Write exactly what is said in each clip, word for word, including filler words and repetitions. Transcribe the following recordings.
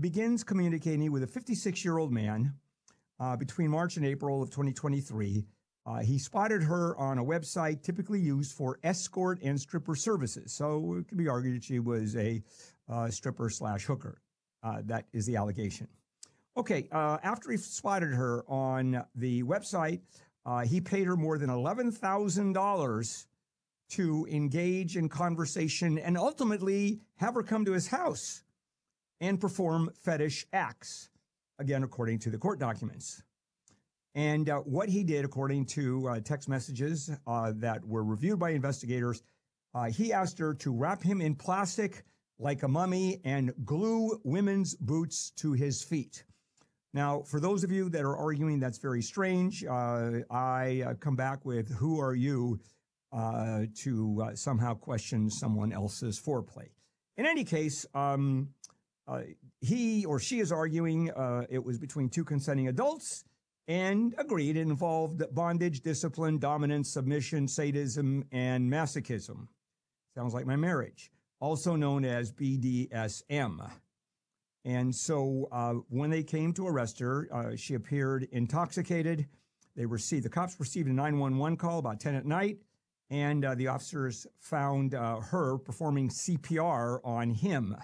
begins communicating with a fifty-six-year-old man uh, between March and April of twenty twenty-three. Uh, he spotted her on a website typically used for escort and stripper services. So it could be argued that she was a uh, stripper slash hooker. Uh, that is the allegation. Okay, uh, after he spotted her on the website, uh, he paid her more than eleven thousand dollars to engage in conversation and ultimately have her come to his house and perform fetish acts, again, according to the court documents. And uh, what he did, according to uh, text messages uh, that were reviewed by investigators, uh, he asked her to wrap him in plastic like a mummy and glue women's boots to his feet. Now, for those of you that are arguing that's very strange, uh, I uh, come back with, who are you uh, to uh, somehow question someone else's foreplay? In any case, um, uh, he or she is arguing uh, it was between two consenting adults, and agreed it involved bondage, discipline, dominance, submission, sadism, and masochism. Sounds like my marriage, also known as B D S M. And so uh, when they came to arrest her, uh, she appeared intoxicated. They received, the cops received a nine one one call about ten at night, and uh, the officers found uh, her performing C P R on him.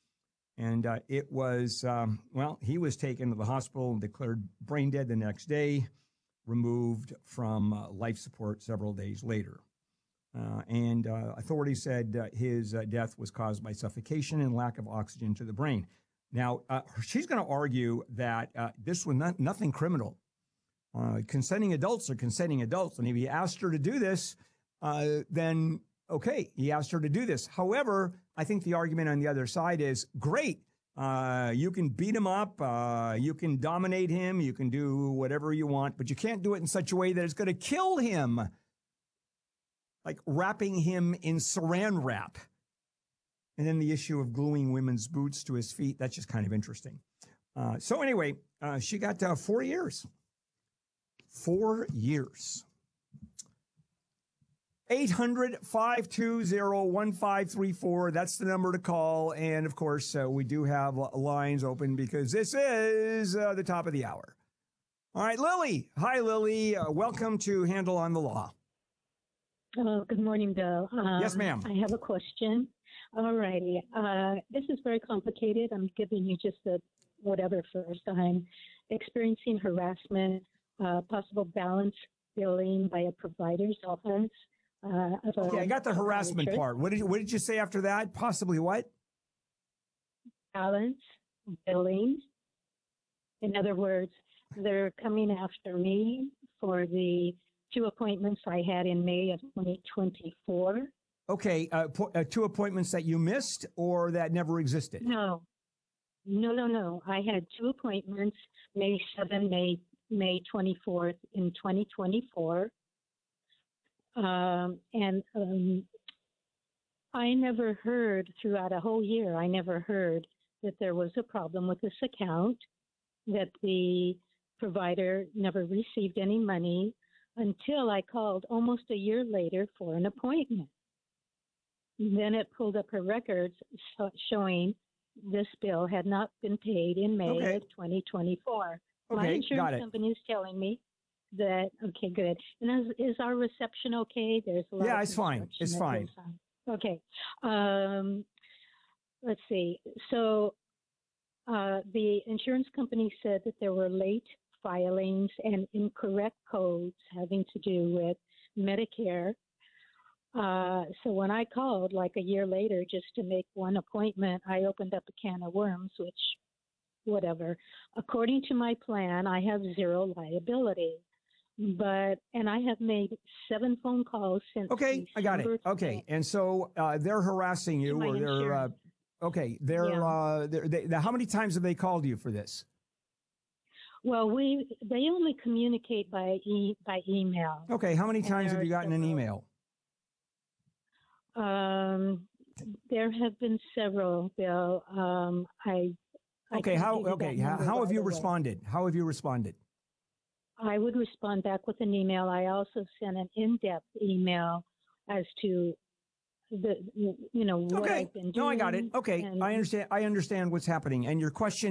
And uh, it was, um, well, he was taken to the hospital and declared brain dead the next day, removed from uh, life support several days later. Uh, and uh, authorities said uh, his uh, death was caused by suffocation and lack of oxygen to the brain. Now, uh, she's going to argue that uh, this was not, nothing criminal. Uh, consenting adults are consenting adults. And if he asked her to do this, uh, then okay, he asked her to do this. However, I think the argument on the other side is, great, uh, you can beat him up, uh, you can dominate him, you can do whatever you want, but you can't do it in such a way that it's going to kill him. Like wrapping him in saran wrap. And then the issue of gluing women's boots to his feet, that's just kind of interesting. Uh, so anyway, uh, she got uh, four years. Four years. eight hundred, five two zero, one five three four. That's the number to call. And, of course, uh, we do have lines open because this is uh, the top of the hour. All right, Lily. Hi, Lily. Uh, welcome to Handle on the Law. Hello. Good morning, Bill. Um, yes, ma'am. I have a question. All righty. Uh, this is very complicated. I'm giving you just the whatever first. I'm experiencing harassment, uh, possible balance billing by a provider's office. Uh, okay, I got the harassment part. What did you, what did you say after that? Possibly what? Balance billing. In other words, they're coming after me for the two appointments I had in May of twenty twenty-four. Okay, uh, po- uh, two appointments that you missed or that never existed? No, no, no, no. I had two appointments, May seventh, May May twenty-fourth in twenty twenty-four. Um, and um, I never heard throughout a whole year, I never heard that there was a problem with this account, that the provider never received any money until I called almost a year later for an appointment. Then it pulled up her records so- showing this bill had not been paid in May okay. of twenty twenty-four. Okay, My insurance got it. company is telling me that, okay, good. And is, is our reception okay? There's a lot Yeah, of it's fine. It's fine. Okay. Um, let's see. So uh, the insurance company said that there were late filings and incorrect codes having to do with Medicare. Uh, so when I called like a year later just to make one appointment, I opened up a can of worms, which whatever. According to my plan, I have zero liability. But, and I have made seven phone calls since. Okay, I got it. Okay. And so uh, they're harassing you or they're, uh, okay, they're, yeah. uh, they're they, how many times have they called you for this? Well, we, they only communicate by e- by email. Okay. How many times have you gotten an email? Um, there have been several, Bill. Um, I, okay. I How, okay. How, how have you responded? Way. How have you responded? I would respond back with an email. I also sent an in-depth email as to the, you know, what okay. I've been doing. No, I got it. Okay. And, I understand. I understand what's happening. And your question